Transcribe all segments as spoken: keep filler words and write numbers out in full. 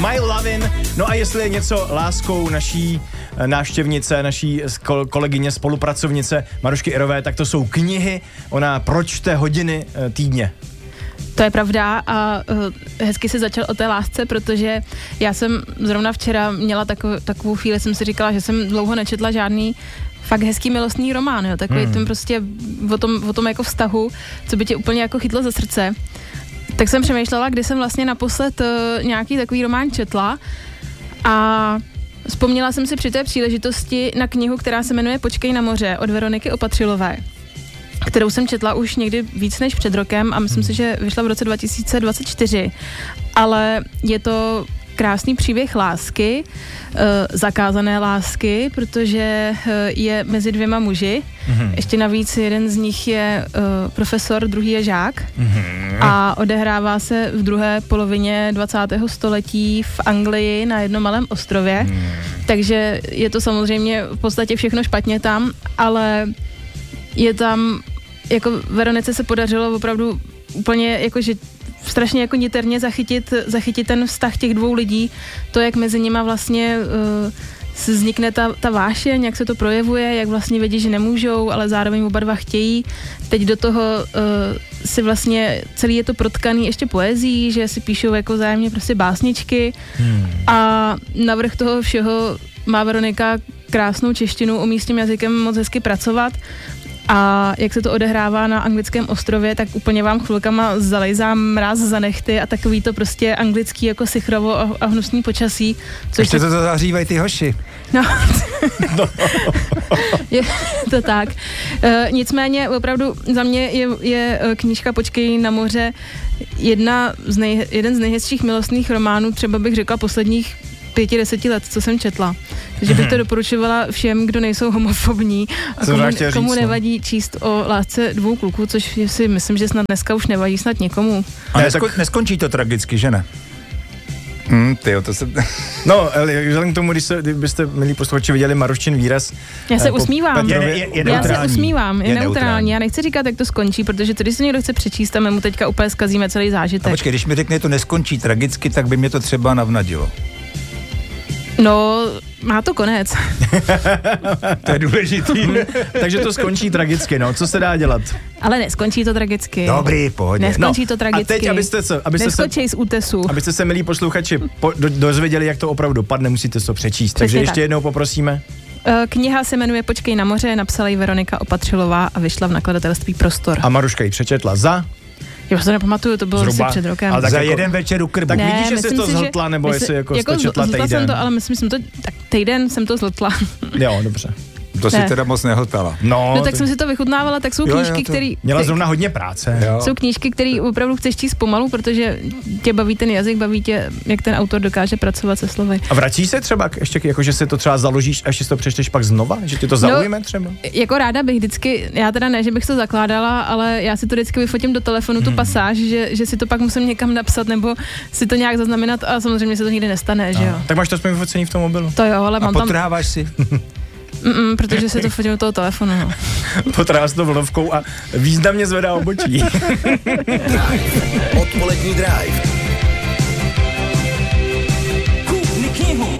My Lovin'. No a jestli je něco láskou naší návštěvnice, naší kolegyně, spolupracovnice Marušky Irové, tak to jsou knihy. Ona pročte hodiny týdně. To je pravda a uh, hezky se začal o té lásce, protože já jsem zrovna včera měla takovou, takovou chvíli, jsem si říkala, že jsem dlouho nečetla žádný fakt hezký milostný román, jo, takový hmm. ten prostě o tom, o tom jako vztahu, co by tě úplně jako chytlo za srdce. Tak jsem přemýšlela, kdy jsem vlastně naposled uh, nějaký takový román četla a vzpomněla jsem si při té příležitosti na knihu, která se jmenuje Počkej na moře od Veroniky Opatřilové, kterou jsem četla už někdy víc než před rokem a myslím si, že vyšla v roce dva tisíce dvacet čtyři, ale je to krásný příběh lásky, zakázané lásky, protože je mezi dvěma muži. Mm-hmm. Ještě navíc jeden z nich je profesor, druhý je žák mm-hmm. a odehrává se v druhé polovině dvacátého století v Anglii na jednom malém ostrově. Mm. Takže je to samozřejmě v podstatě všechno špatně tam, ale je tam, jako Veronice se podařilo opravdu úplně jakože strašně jako niterně zachytit, zachytit ten vztah těch dvou lidí, to, jak mezi nima vlastně uh, vznikne ta, ta vášeň, jak se to projevuje, jak vlastně vědí, že nemůžou, ale zároveň oba dva chtějí. Teď do toho uh, si vlastně celý je to protkaný ještě poezí, že si píšou jako vzájemně prostě básničky hmm. a navrch toho všeho má Veronika krásnou češtinu, umí s tím jazykem moc hezky pracovat. A jak se to odehrává na anglickém ostrově, tak úplně vám chvilkama zalejzá mráz za nechty a takový to prostě anglický jako sichrovo a, a hnusný počasí. Ještě to zahřívají ty hoši. No, no. Je to tak. E, nicméně opravdu za mě je, je knížka Počkej na moře jedna z nej, jeden z nejhezčích milostných románů, třeba bych řekla posledních pěti, deseti let, co jsem četla. Takže bych to doporučovala všem, kdo nejsou homofobní a komu, komu nevadí číst o lásce dvou kluků, což si myslím, že snad dneska už nevadí snad někomu. A nesko, neskončí to tragicky, že ne? Hmm, tyjo, to se... No, vzhledem k tomu, když se, kdybyste, milí posluchači, viděli Maruščin výraz... Já se usmívám. Je, je, je Já se usmívám, je, je neutrální. neutrální. Já nechci říkat, jak to skončí, protože to, když se někdo chce přečíst a my mu teďka úplně zkazíme celý zážitek. A počkej, když mi řekne, to neskončí tragicky, tak by mě to třeba navnadilo. No, má to konec. To je důležitý. Takže to skončí tragicky, no. Co se dá dělat? Ale neskončí to tragicky. Dobrý, pohodě. Neskončí no, to tragicky. A teď, abyste se... Abyste Neskočej se, z útesu. Abyste se, milí posluchači, po, do, dozvěděli, jak to opravdu dopadne, musíte to přečíst. Takže ještě tak. jednou poprosíme. Kniha se jmenuje Počkej na moře, napsala ji Veronika Opatřilová a vyšla v nakladatelství Prostor. A Maruška ji přečetla za... Já se nepamatuju, to bylo Zhruba, asi před rokem. Ale tak za jako, jeden večer u krbu. Tak ne, vidíš, že jsi to zhltla, nebo myslím, jestli jako, jako to četla týden. jsem to, ale myslím, jsem to, tak týden jsem to zhltla. Jo, dobře. To si ne. teda moc nehltala. No, no tak to... jsem si to vychutnávala, tak jsou jo, knížky, jo, to... které... Měla zrovna hodně práce. Jo. Jsou knížky, které opravdu chceš číst pomalu, protože tě baví ten jazyk, baví tě, jak ten autor dokáže pracovat se slovy. A vrací se třeba ještě, jako že si to třeba založíš a ještě si to přečteš pak znova? Že tě to zaujme no, třeba? Jako ráda bych vždycky, já teda ne, že bych to zakládala, ale já si to vždycky vyfotím do telefonu, tu hmm. pasáž, že, že si to pak musím někam napsat nebo si to nějak zaznamenat a samozřejmě se to nikdy nestane, a. že jo. Tak máš to aspoň vyfocení v tom mobilu. To jo, ale a mám tam... potráváš si? Mm-mm, protože se to fotím do toho telefonu, no. Potrhá to vlnovkou a významně zvedá obočí. Odpolední drive. Kupni knihu.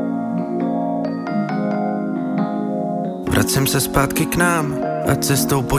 Vracím se zpátky k nám a cestou po